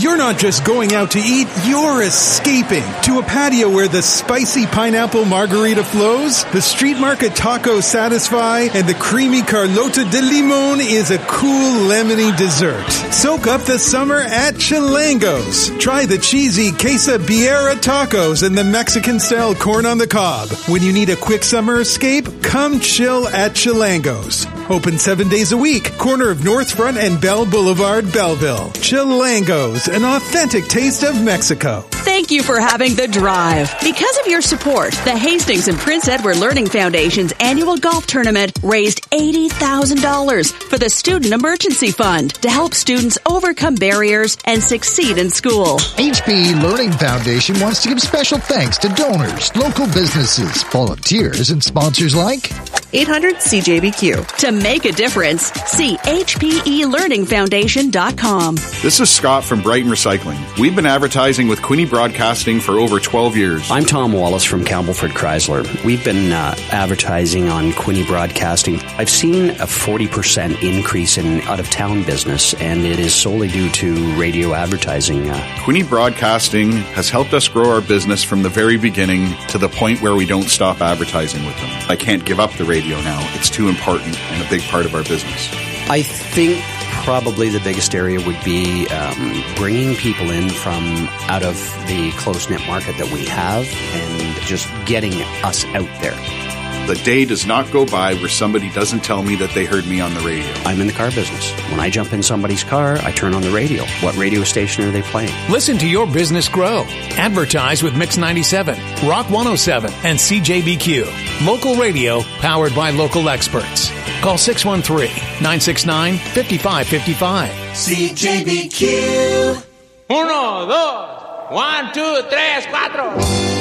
You're not just going out to eat, you're escaping to a patio where the spicy pineapple margarita flows, the street market tacos satisfy, and the creamy Carlota de Limon is a cool lemony dessert. Soak up the summer at Chilangos. Try the cheesy quesadilla tacos and the Mexican-style corn on the cob. When you need a quick summer escape, come chill at Chilangos. Open 7 days a week, corner of North Front and Bell Boulevard, Belleville. Chilangos, an authentic taste of Mexico. Thank you for having The Drive. Because of your support, the Hastings and Prince Edward Learning Foundation's annual golf tournament raised $80,000 for the Student Emergency Fund to help students overcome barriers and succeed in school. HPE Learning Foundation wants to give special thanks to donors, local businesses, volunteers, and sponsors like 800-CJBQ. To make a difference, see HPELearningFoundation.com. This is Scott from Brighton Recycling. We've been advertising with Queenie Broadcasting for over 12 years. I'm Tom Wallace from Campbellford Chrysler. We've been advertising on Queenie Broadcasting. I've seen a 40% increase in out-of-town business, and it is solely due to radio advertising. Queenie Broadcasting has helped us grow our business from the very beginning to the point where we don't stop advertising with them. I can't give up the radio now. It's too important and a big part of our business. I think probably the biggest area would be bringing people in from out of the close-knit market that we have and just getting us out there. The day does not go by where somebody doesn't tell me that they heard me on the radio. I'm in the car business. When I jump in somebody's car, I turn on the radio. What radio station are they playing? Listen to your business grow. Advertise with Mix 97, Rock 107, and CJBQ. Local radio powered by local experts. Call 613-969-5555. CJBQ. 1, 2, 1, 2, 3, 4.